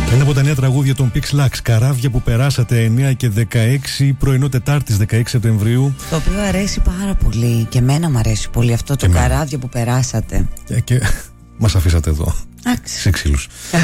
Ένα από τα νέα τραγούδια των Pixlax, Καράβια που περάσατε, 9 και 16, πρωινό Τετάρτης 16 Σεπτεμβρίου. Το οποίο αρέσει πάρα πολύ και εμένα μου αρέσει πολύ αυτό το Καράβια που περάσατε. Και μας αφήσατε εδώ. Σε ξύλους.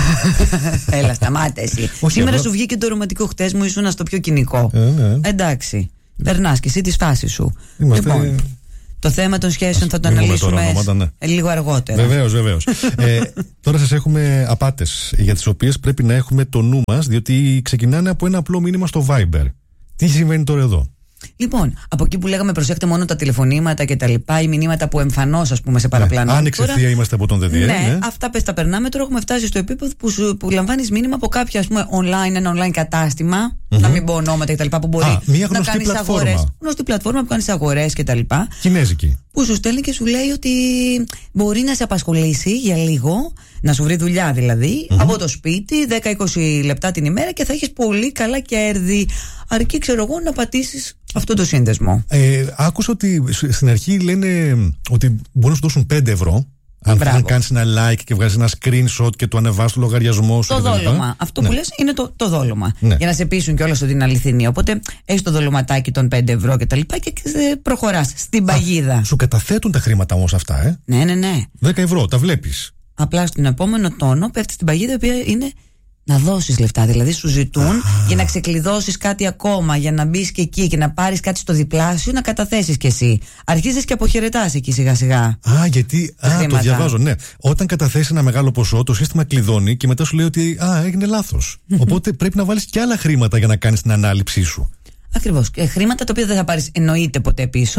Έλα, σταμάτα εσύ. Σήμερα σου βγήκε το ρομαντικό, χτες μου ήσουν στο πιο κοινικό. Εντάξει, περνάς και εσύ τη φάση σου. Λοιπόν, το θέμα των σχέσεων θα το αναλύσουμε λίγο αργότερα. Βεβαίως. Τώρα σας έχουμε απάτες για τις οποίες πρέπει να έχουμε το νου μας, διότι ξεκινάνε από ένα απλό μήνυμα στο Viber. Τι συμβαίνει τώρα εδώ? Λοιπόν, από εκεί που λέγαμε προσέχτε μόνο τα τηλεφωνήματα και τα λοιπά, οι μηνύματα που εμφανώς, ας πούμε, σε παραπλανώ. Άνοιξε ευθεία, είμαστε από τον ΔΔΕ. Ναι, αυτά πες τα περνάμε. Τώρα έχουμε φτάσει στο επίπεδο που λαμβάνεις μήνυμα από κάποιο, ας πούμε, ένα online κατάστημα. Να μην πω ονόματα και τα λοιπά, που μπορεί να κάνεις αγορές. Γνωστή πλατφόρμα που κάνεις αγορές και τα λοιπά. Κινέζικη. Που σου στέλνει και σου λέει ότι μπορεί να σε απασχολήσει για λίγο, να σου βρει δουλειά δηλαδή, από το σπίτι, 10-20 λεπτά την ημέρα και θα έχεις πολύ καλά κέρδη. Αρκεί, ξέρω εγώ, να πατήσεις αυτό το σύνδεσμο. Άκουσα ότι στην αρχή λένε ότι μπορούν να σου δώσουν 5 ευρώ. Αν κάνεις ένα like και βγάζεις ένα screenshot και το ανεβάσεις στο λογαριασμό σου. Το δόλωμα. Αυτό που λες είναι το δόλωμα. Ναι. Για να σε πείσουν κιόλας ότι είναι αληθινή. Οπότε έχεις το δολωματάκι των 5 ευρώ και τα λοιπά και προχωράς στην παγίδα. Σου καταθέτουν τα χρήματα όμως αυτά, Ναι. 10 ευρώ, τα βλέπεις. Απλά στον επόμενο τόνο πέφτει στην παγίδα, η οποία είναι να δώσεις λεφτά. Δηλαδή σου ζητούν για να ξεκλειδώσεις κάτι ακόμα, για να μπεις και εκεί και να πάρεις κάτι στο διπλάσιο, να καταθέσεις κι εσύ. Αρχίζεις και αποχαιρετάς εκεί σιγά-σιγά. Γιατί. Το διαβάζω, ναι. Όταν καταθέσεις ένα μεγάλο ποσό, το σύστημα κλειδώνει και μετά σου λέει ότι έγινε λάθος. Οπότε πρέπει να βάλεις και άλλα χρήματα για να κάνεις την ανάληψή σου. Ακριβώς. Χρήματα τα οποία δεν θα πάρεις εννοείται ποτέ πίσω,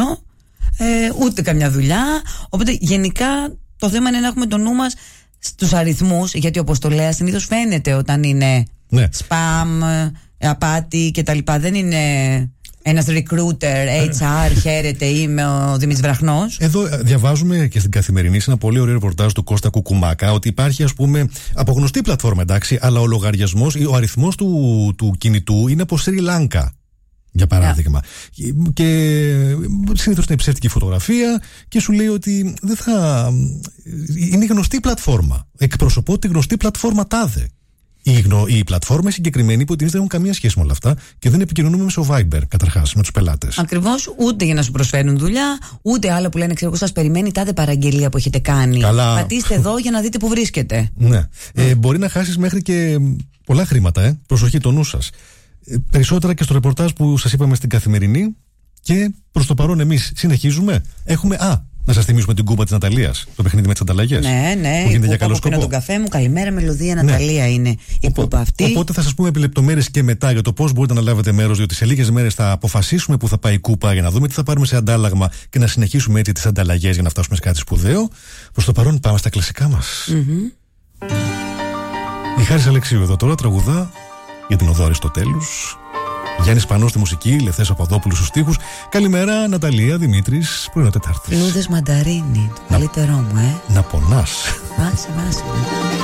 ούτε καμιά δουλειά. Οπότε γενικά το θέμα είναι να έχουμε το νου μας στους αριθμούς, γιατί όπως το λέω συνήθως φαίνεται όταν είναι spam, απάτη κτλ. Δεν είναι ένας recruiter, HR, χαίρετε, είμαι ο Δημήτρης Βραχνός. Εδώ διαβάζουμε και στην Καθημερινή, σε ένα πολύ ωραίο ρεπορτάζ του Κώστα Κουκουμάκα, ότι υπάρχει, ας πούμε, από γνωστή πλατφόρμα, εντάξει, αλλά ο λογαριασμός ή ο αριθμός του κινητού είναι από Σρι Λάνκα, για παράδειγμα. Και συνήθως είναι ψεύτικη φωτογραφία και σου λέει ότι δεν θα. Είναι γνωστή πλατφόρμα. Εκπροσωπώ τη γνωστή πλατφόρμα τάδε. Η πλατφόρμα συγκεκριμένη υποτίθεται δεν έχουν καμία σχέση με όλα αυτά και δεν επικοινωνούμε μέσω Viber, καταρχάς, με τους πελάτες. Ακριβώς, ούτε για να σου προσφέρουν δουλειά, ούτε άλλα που λένε, ξέρω εγώ, σας περιμένει τάδε παραγγελία που έχετε κάνει. Καλά. Πατήστε εδώ για να δείτε που βρίσκεται. Ναι. Μπορεί να χάσεις μέχρι και πολλά χρήματα, Προσοχή, το νου σας. Περισσότερα και στο ρεπορτάζ που σας είπαμε στην Καθημερινή. Και προς το παρόν εμείς συνεχίζουμε. Έχουμε. Να σας θυμίσουμε την κούπα της Ναταλίας, το παιχνίδι με τις ανταλλαγές. Ναι, που γίνεται η για καλό κούπα που πήρα τον καφέ μου. Καλημέρα, μελωδία, Ναταλία είναι η κούπα αυτή. Οπότε θα σας πούμε επί λεπτομέρειες και μετά για το πώς μπορείτε να λάβετε μέρος, διότι σε λίγες μέρες θα αποφασίσουμε που θα πάει η κούπα για να δούμε τι θα πάρουμε σε αντάλλαγμα και να συνεχίσουμε έτσι τις ανταλλαγές για να φτάσουμε σε κάτι σπουδαίο. Προς το παρόν πάμε στα κλασικά μας. Η Χάρης Αλεξίου εδώ τώρα τραγουδά για την οδό Αριστοτέλους. Γιάννης Πανός στη μουσική, Λευθέρος Παπαδόπουλος στους στίχους. Καλημέρα, Ναταλία, Δημήτρης, πρωινό Τετάρτης. Λούδες μανταρίνι, το καλύτερό μου, Να πονάς. Άσε.